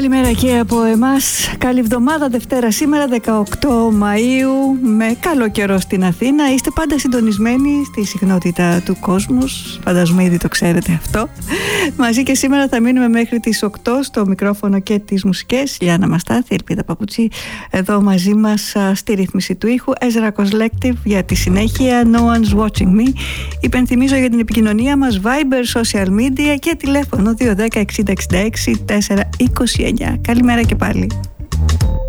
Καλημέρα και από εμάς. Καλή εβδομάδα, Δευτέρα σήμερα 18 Μαΐου, με καλό καιρό στην Αθήνα. Είστε πάντα συντονισμένοι στη συχνότητα του κόσμου, φαντάζομαι ήδη το ξέρετε αυτό. Μαζί και σήμερα θα μείνουμε μέχρι τις 8 στο μικρόφωνο και τις μουσικές. Λιάννα Μαστάθη, Ελπίδα Παπουτσί εδώ μαζί μας στη ρύθμιση του ήχου. Ezra Collective για τη συνέχεια, No One's Watching Me. Υπενθυμίζω για την επικοινωνία μας Viber, social media και τηλέφωνο 210 60 66 429. Καλημέρα και πάλι.